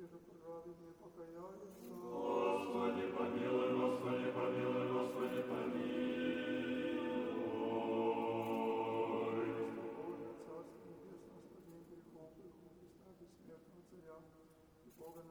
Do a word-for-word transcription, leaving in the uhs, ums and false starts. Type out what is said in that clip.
грехи же праведные покаяются. Господи, помилуй, Господи, помилуй, Господи, помилуй. Боже, Царство Небесное, спасение грехов, грехов Христа, бессмертного Царя, и Бога